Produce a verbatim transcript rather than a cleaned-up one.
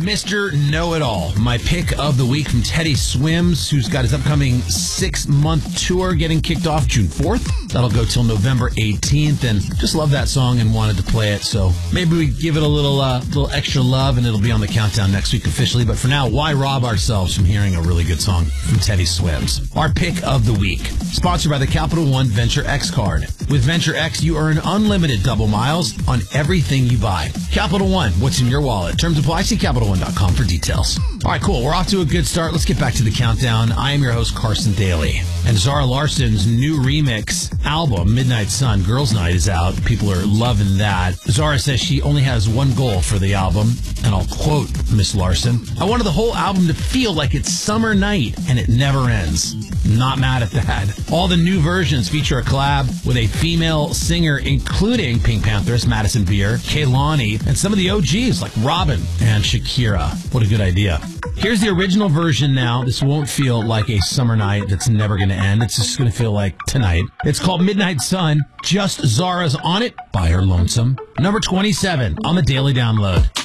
Mister Know-It-All. My pick of the week from Teddy Swims, who's got his upcoming six-month tour getting kicked off June fourth. That'll go till November eighteenth, and just love that song and wanted to play it, so maybe we give it a little uh, little extra love, and it'll be on the countdown next week officially. But for now, why rob ourselves from hearing a really good song from Teddy Swims? Our pick of the week, sponsored by the Capital One Venture X card. With Venture X, you earn unlimited double miles on everything you buy. Capital One, what's in your wallet? Terms apply. See Capital One dot com for details. All right, cool. We're off to a good start. Let's get back to the countdown. I am your host, Carson Daly. And Zara Larson's new remix album, Midnight Sun, Girls Night, is out. People are loving that. Zara says she only has one goal for the album, and I'll quote Miss Larson: "I wanted the whole album to feel like it's summer night, and it never ends." Not mad at that. All the new versions feature a collab with a female singer, including Pink Panthers, Madison Beer, Kehlani, and some of the O Gs like Robin and Shakira. What a good idea. Here's the original version now. This won't feel like a summer night that's never going to end. It's just going to feel like tonight. It's called Midnight Sun. Just Zara's on it by her lonesome. Number twenty-seven on the Daily Download.